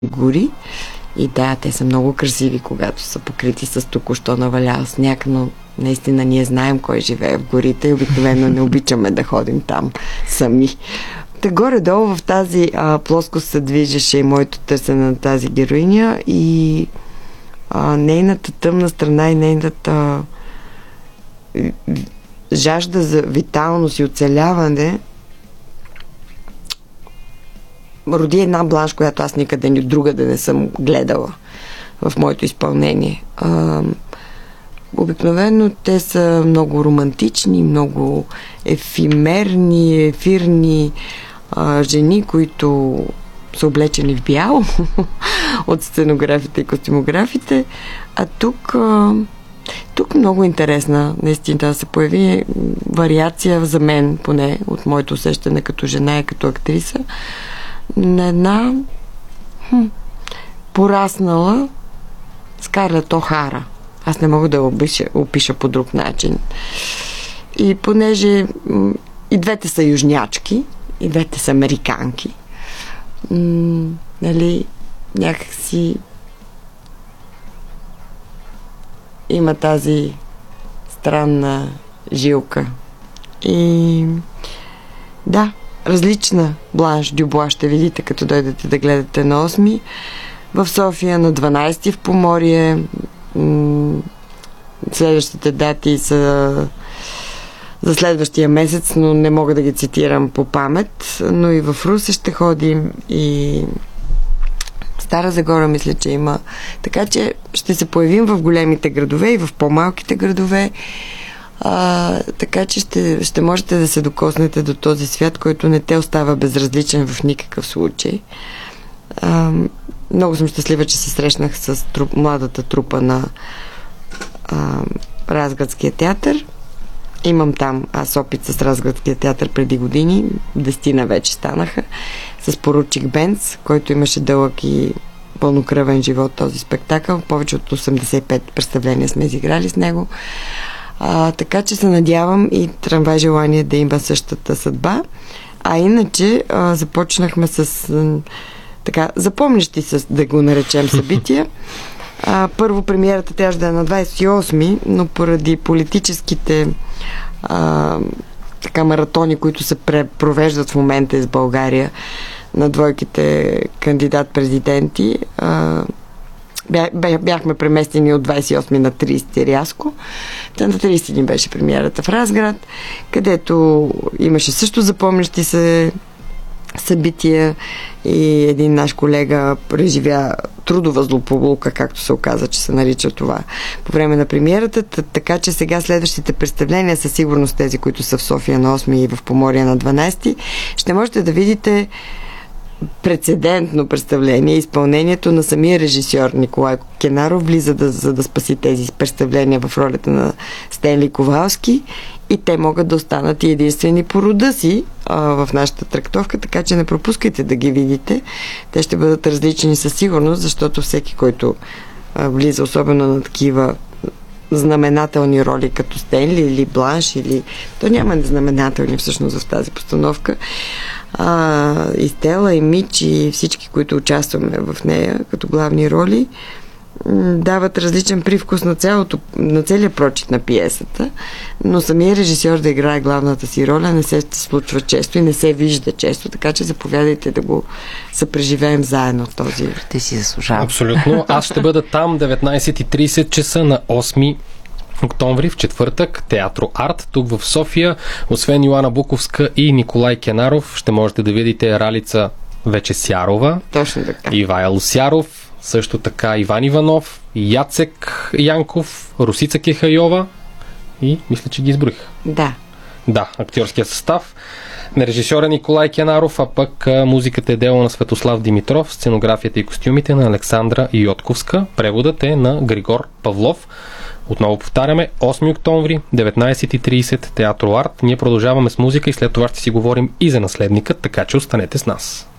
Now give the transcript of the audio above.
гори. И да, те са много красиви, когато са покрити с току-що навалял сняг, но наистина ние знаем кой живее в горите и обикновено не обичаме да ходим там сами. Та горе-долу в тази плоскост се движеше и моето търсене на тази героиня и нейната тъмна страна и нейната жажда за виталност и оцеляване роди една Бланш, която аз никъде ни друга да не съм гледала в моето изпълнение. Обикновено те са много романтични, много ефимерни, ефирни жени, които са облечени в бяло от сценографите и костюмографите. А тук много интересна наистина се появи вариация за мен, поне от моето усещане като жена и като актриса, на една пораснала Скарлет О'Хара. Аз не мога да я опиша по друг начин. И понеже и двете са южнячки, и двете са американки, нали, някакси има тази странна жилка. И да, различна Бланш Дюбуа ще видите, като дойдете да гледате на 8 в София, на 12 в Поморие. Следващите дати са за следващия месец, но не мога да ги цитирам по памет, но и в Русе ще ходим и Стара Загора мисля, че има. Така че ще се появим в големите градове и в по-малките градове. Така че ще можете да се докоснете до този свят, който не те остава безразличен в никакъв случай. Много съм щастлива, че се срещнах с младата трупа на Разградския театър. Имам там аз опит с Разградския театър преди години. 10 вече станаха. С поручик Бенц, който имаше дълъг и пълнокръвен живот този спектакъл. Повече от 85 представления сме изиграли с него. Така че се надявам и Трамвай желание да има същата съдба. А иначе започнахме с така запомнящи се, да го наречем, събития. Първо премиерата трябваше да е на 28, но поради политическите така маратони, които се провеждат в момента из България на двойките кандидат-президенти, бяхме преместени от 28 на 30 рязко. Та на 30 дни беше премиерата в Разград, където имаше също запомнящи се събития и един наш колега преживя трудова злополука, както се оказа, че се нарича това по време на премиерата, така че сега следващите представления, със сигурност тези, които са в София на 8 и в Поморие на 12, ще можете да видите прецедентно представление, изпълнението на самия режисьор Николай Кенаров влиза за да спаси тези представления в ролята на Стенли Ковалски и те могат да останат и единствени по рода си в нашата трактовка, така че не пропускайте да ги видите. Те ще бъдат различни със сигурност, защото всеки, който влиза особено на такива знаменателни роли като Стенли или Бланш, или то няма знаменателни всъщност в тази постановка, и Стела, и Мич, и всички, които участваме в нея като главни роли, дават различен привкус на целия прочит на пиесата, но самия режисьор да играе главната си роля не се случва често и не се вижда често, така че заповядайте да го съпреживеем заедно този. Те си заслужава. Абсолютно. Аз ще бъда там 19:30 часа на 8 октомври, в четвъртък, Театро Арт, тук в София. Освен Йоана Буковска и Николай Кенаров, ще можете да видите Ралица вече Сярова, точно така, Ивайло Сяров, също така Иван Иванов, Яцек Янков, Русица Кехайова и мисля, че ги изброих. Да, актьорския състав на режисьора Николай Кенаров, а пък музиката е дело на Светослав Димитров, сценографията и костюмите на Александра Йотковска, преводът е на Григор Павлов. Отново повтаряме, 8 октомври, 19:30, Театро Арт. Ние продължаваме с музика и след това ще си говорим и за наследника, така че останете с нас.